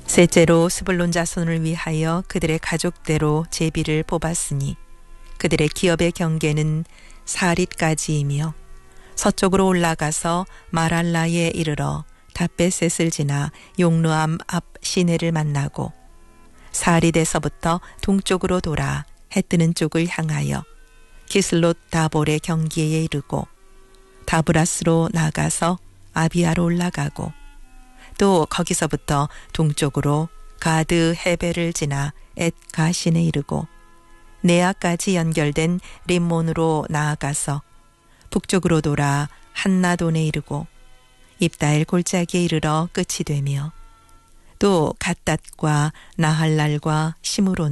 셋째로 스불론 자손을 위하여 그들의 가족대로 제비를 뽑았으니 그들의 기업의 경계는 사릿까지이며 서쪽으로 올라가서 마랄라에 이르러 다베셋을 지나 용르암 앞 시내를 만나고 사릿에서부터 동쪽으로 돌아 해 뜨는 쪽을 향하여 기슬롯 다볼의 경계에 이르고 다브라스로 나가서 아비아로 올라가고 또 거기서부터 동쪽으로 가드 헤벨을 지나 엣 가신에 이르고 네아까지 연결된 림몬으로 나아가서 북쪽으로 돌아 한나돈에 이르고 입다엘 골짜기에 이르러 끝이 되며 또 갓닷과 나할랄과 시므론